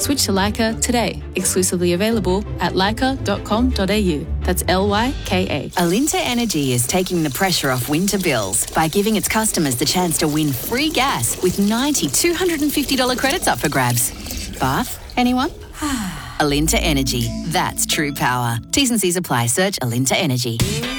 Switch to Leica today. Exclusively available at leica.com.au. That's Lyka. Alinta Energy is taking the pressure off winter bills by giving its customers the chance to win free gas with 90 $250 credits up for grabs. Bath? Anyone? Alinta Energy. That's true power. T's and C's apply. Search Alinta Energy.